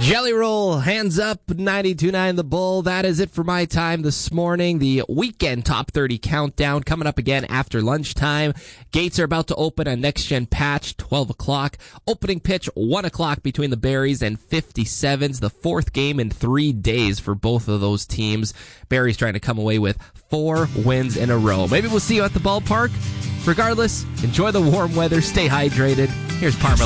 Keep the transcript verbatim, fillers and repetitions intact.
Jelly Roll, hands up, ninety-two point nine The Bull. That is it for my time this morning. The weekend top thirty countdown coming up again after lunchtime. Gates are about to open on Next Gen Patch, twelve o'clock. Opening pitch, one o'clock between the Berries and fifty-sevens. The fourth game in three days for both of those teams. Berries trying to come away with four wins in a row. Maybe we'll see you at the ballpark. Regardless, enjoy the warm weather, stay hydrated. Here's Parma.